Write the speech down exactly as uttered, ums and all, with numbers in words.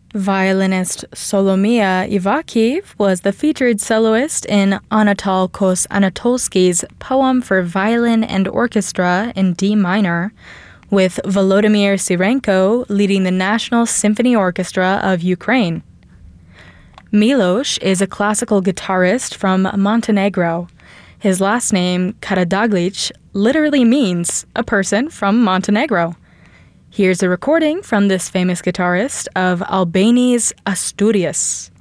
Violinist Solomia Ivakhiv was the featured soloist in Anatol Kos-Anatolsky's Poem for Violin and Orchestra in D minor, with Volodymyr Sirenko leading the National Symphony Orchestra of Ukraine. Milos is a classical guitarist from Montenegro. His last name, Karađaglić, literally means a person from Montenegro. Here's a recording from this famous guitarist of Albani's Asturias.